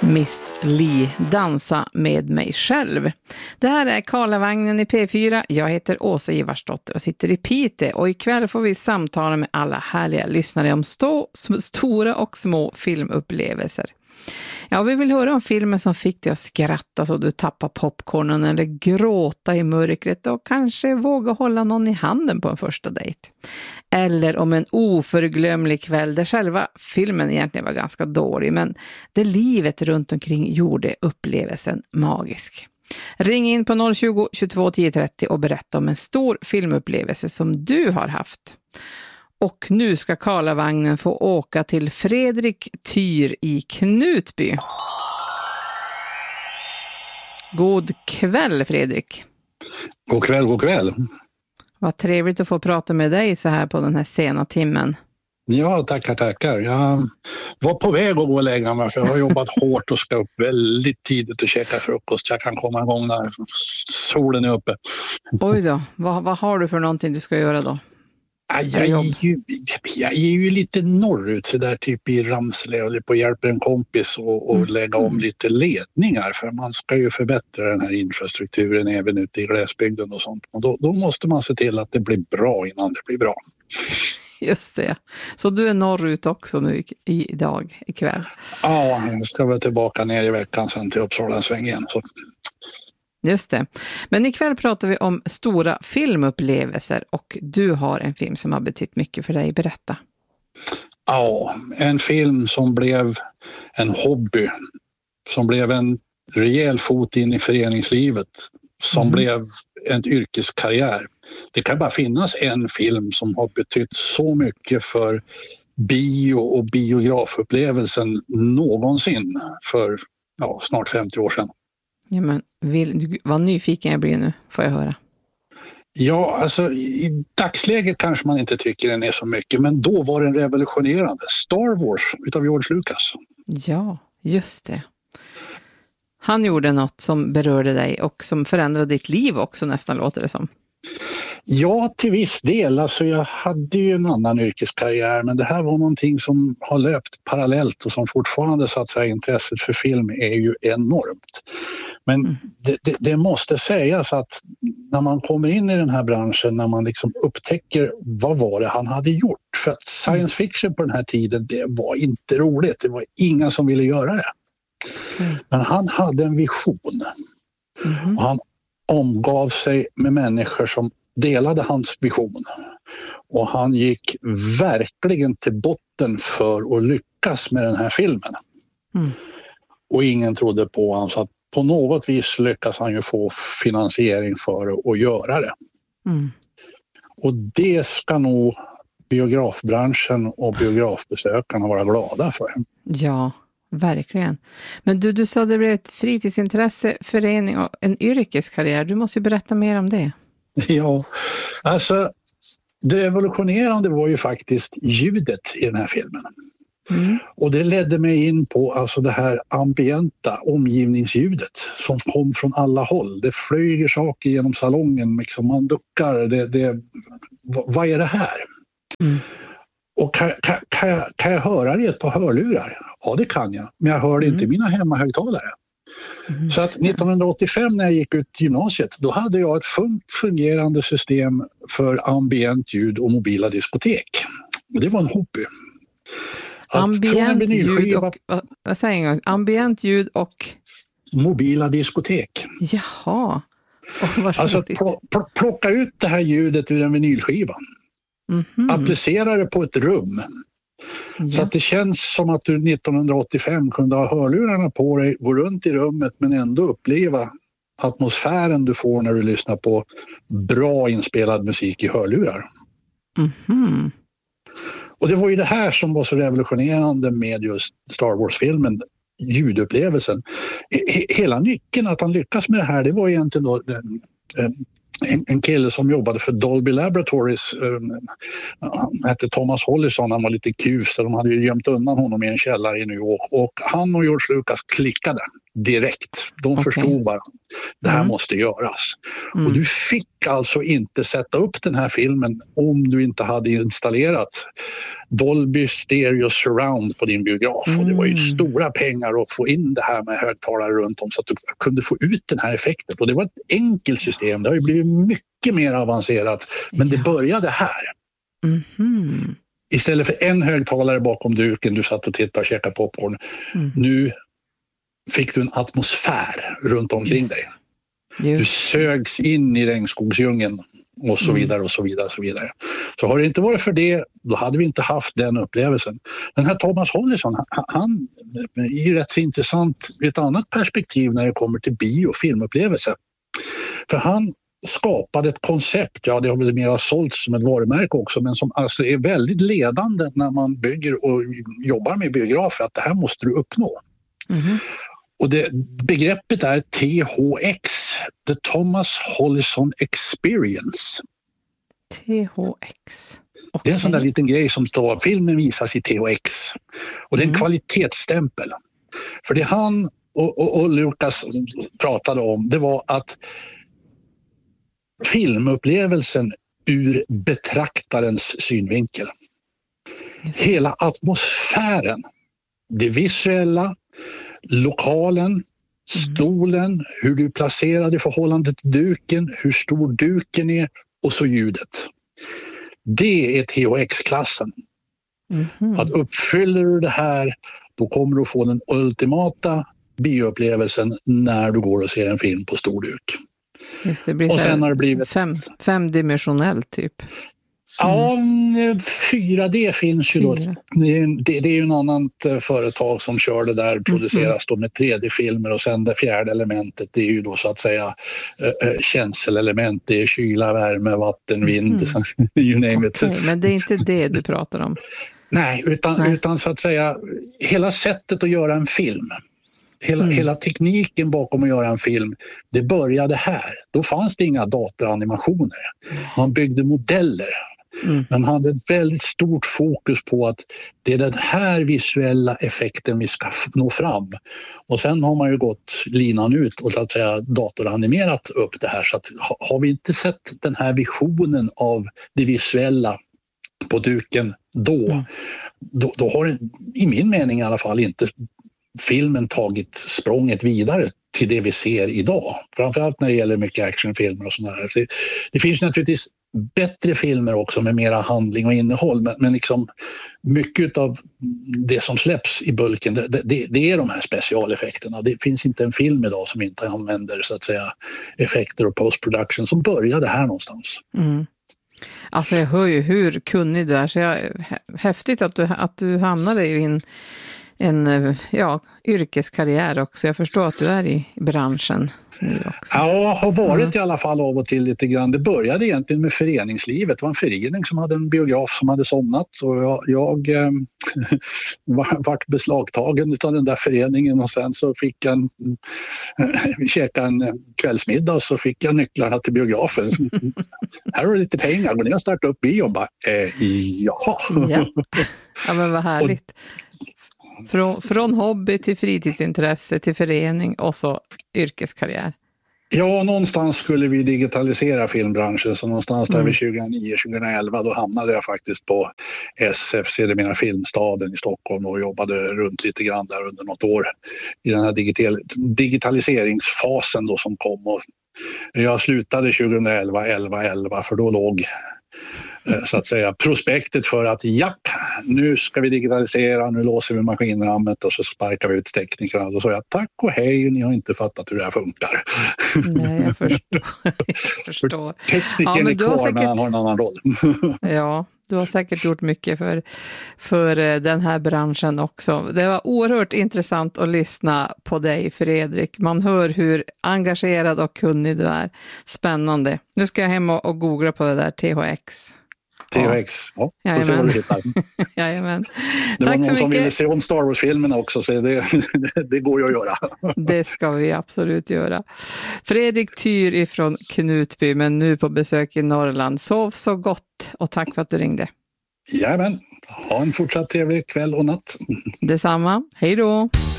Miss Li, dansa med mig själv. Det här är Karlavagnen i P4. Jag heter Åsa Ivarsdotter och sitter i Piteå, och ikväll får vi samtala med alla härliga lyssnare om stora och små filmupplevelser. Ja, vi vill höra om filmen som fick dig att skratta så du tappar popcornen, eller gråta i mörkret och kanske våga hålla någon i handen på en första dejt. Eller om en oförglömlig kväll där själva filmen egentligen var ganska dålig, men det livet runt omkring gjorde upplevelsen magisk. Ring in på 020 22 10 30 och berätta om en stor filmupplevelse som du har haft. Och nu ska Karlavagnen få åka till Fredrik Tyr i Knutby. God kväll, Fredrik. God kväll, god kväll. Vad trevligt att få prata med dig så här på den här sena timmen. Ja, tackar. Jag var på väg att gå och lägga mig, för jag har jobbat hårt och ska upp väldigt tidigt och käka frukost. Jag kan komma igång när solen är uppe. Oj då, vad har du för någonting du ska göra då? Jag är ju lite norrut, så där typ i Ramsele, och på hjälper en kompis och lägga om lite ledningar, för man ska ju förbättra den här infrastrukturen även ute i glesbygden och sånt. Och då måste man se till att det blir bra innan det blir bra. Just det. Så du är norrut också nu ikväll? Ja, jag ska väl tillbaka ner i veckan sen till Uppsala sväng igen. Så. Just det. Men ikväll pratar vi om stora filmupplevelser, och du har en film som har betytt mycket för dig. Berätta. Ja, en film som blev en hobby, som blev en rejäl fot in i föreningslivet, som blev en yrkeskarriär. Det kan bara finnas en film som har betytt så mycket för bio- och biografupplevelsen någonsin för snart 50 år sedan. Ja, men vad nyfiken jag blir nu, får jag höra. Ja, alltså i dagsläget kanske man inte tycker den är så mycket, men då var den revolutionerande. Star Wars utav George Lucas. Ja, just det. Han gjorde något som berörde dig och som förändrade ditt liv också, nästan, låter det som. Ja, till viss del. Alltså jag hade ju en annan yrkeskarriär, men det här var någonting som har löpt parallellt och som fortfarande, så att säga, intresset för film är ju enormt. Men det måste sägas att när man kommer in i den här branschen, när man liksom upptäcker vad var det han hade gjort. För att science fiction på den här tiden, det var inte roligt. Det var ingen som ville göra det. Men han hade en vision. Och han omgav sig med människor som delade hans vision. Och han gick verkligen till botten för att lyckas med den här filmen. Och ingen trodde på honom, så att på något vis lyckas han ju få finansiering för att göra det. Och det ska nog biografbranschen och biografbesökarna vara glada för. Ja, verkligen. Men du sa det blev ett fritidsintresse, förening och en yrkeskarriär. Du måste ju berätta mer om det. Ja, alltså det revolutionerande var ju faktiskt ljudet i den här filmen. Och det ledde mig in på alltså det här ambienta omgivningsljudet som kom från alla håll. Det flyger saker genom salongen, liksom man duckar. Vad är det här? Och kan jag höra det i ett par hörlurar? Ja, det kan jag. Men jag hör det inte i mina hemmahögtalare. Så att 1985 när jag gick ut gymnasiet, då hade jag ett fungerande system för ambient ljud och mobila diskotek. Och det var en hobby. Ambient ljud och, vad säger jag? Ambient ljud och mobila diskotek. Jaha. Alltså plocka ut det här ljudet ur en vinylskiva. Applicera det på ett rum. Så att det känns som att du 1985 kunde ha hörlurarna på dig, gå runt i rummet, men ändå uppleva atmosfären du får när du lyssnar på bra inspelad musik i hörlurar. Och det var ju det här som var så revolutionerande med just Star Wars-filmen, ljudupplevelsen. Hela nyckeln att han lyckas med det här, det var egentligen då en kille som jobbade för Dolby Laboratories. Han hette Thomas Hollison, han var lite kus, så de hade ju gömt undan honom i en källare i New York. Och han och George Lucas klickade. direkt. De förstod bara, det här måste göras. Och du fick alltså inte sätta upp den här filmen om du inte hade installerat Dolby Stereo Surround på din biograf. Och det var ju stora pengar att få in det här med högtalare runt om så att du kunde få ut den här effekten. Och det var ett enkelt system, det har ju blivit mycket mer avancerat, men det började här. Istället för en högtalare bakom duken, du satt och tittade och käkade popcorn. Nu fick du en atmosfär runt omkring dig. Du sögs in i regnskogsdjungeln och så vidare och så vidare och så vidare. Så har det inte varit för det, då hade vi inte haft den upplevelsen. Den här Thomas Hollison, han är rätt så intressant i ett annat perspektiv när det kommer till bio- och filmupplevelse. För han skapade ett koncept, ja det har väl mer sålts som ett varumärke också, men som alltså är väldigt ledande när man bygger och jobbar med biografer, att det här måste du uppnå. Och begreppet är THX, The Thomas Hollison Experience. THX. Det är en sån där liten grej som står, filmen visas i THX. Och det är en kvalitetsstämpel. För det han och Lucas pratade om, det var att filmupplevelsen ur betraktarens synvinkel. Hela atmosfären, det visuella, lokalen, stolen, hur du placerar i förhållande till duken, hur stor duken är och så ljudet. Det är THX-klassen. Att uppfyller du det här, då kommer du få den ultimata bioupplevelsen när du går och ser en film på stor duk. Just det, blir och sen har det blivivit femdimensionellt typ. Ja, 4D finns ju då. Det är ju en annan företag som kör det där, produceras då med 3D-filmer, och sen det fjärde elementet, det är ju då så att säga känselelement, det är kyla, värme, vatten, vind, you name it. Men det är inte det du pratar om? Nej, utan så att säga hela sättet att göra en film. Hela tekniken bakom att göra en film, det började här. Då fanns det inga datoranimationer. Man byggde modeller. Man hade ett väldigt stort fokus på att det är den här visuella effekten vi ska nå fram. Och sen har man ju gått linan ut och så att säga datoranimerat upp det här. Så att har vi inte sett den här visionen av det visuella på duken då har det, i min mening i alla fall, inte filmen tagit språnget vidare till det vi ser idag. Framförallt när det gäller mycket actionfilmer och sådana här. Det finns naturligtvis bättre filmer också med mera handling och innehåll, men liksom mycket av det som släpps i bulken, det är de här specialeffekterna. Det finns inte en film idag som inte använder så att säga effekter och postproduction som började här någonstans. Alltså jag hör ju hur kunnig du är, så häftigt att du hamnade i en yrkeskarriär också. Jag förstår att du är i branschen nu också. Ja, har varit i alla fall av och till lite grann. Det började egentligen med föreningslivet. Det var en förening som hade en biograf som hade somnat, så jag vart beslagtagen av den där föreningen, och sen så fick jag käka en kvällsmiddag och så fick jag nycklarna till biografen. Här har du lite pengar, går ner och starta upp bio och bara, jaha. Ja, men vad härligt. Från hobby till fritidsintresse till förening och så yrkeskarriär. Ja, någonstans skulle vi digitalisera filmbranschen, så någonstans där vid 2009-2011 då hamnade jag faktiskt på SF, sedermera Filmstaden i Stockholm, och jobbade runt lite grann där under något år i den här digitaliseringsfasen då som kom. Och jag slutade 2011 för då låg så att säga prospektet för att nu ska vi digitalisera, nu låser vi maskinrammet och så sparkar vi ut teknikerna. Då sa jag tack och hej, ni har inte fattat hur det här funkar. Nej, jag förstår. Tekniken är kvar, men han har en annan roll. Ja, du har säkert gjort mycket för den här branschen också. Det var oerhört intressant att lyssna på dig, Fredrik. Man hör hur engagerad och kunnig du är. Spännande. Nu ska jag hem och googla på det där THX. THX, ja. Får se vad du hittar. Jajamän. Det var Tack någon så mycket. som ville se om Star Wars-filmerna också, så det går ju att göra. Det ska vi absolut göra. Fredrik Tyr ifrån Knutby, men nu på besök i Norrland. Sov så gott och tack för att du ringde. Jajamän, ha en fortsatt trevlig kväll och natt. Detsamma, hej då!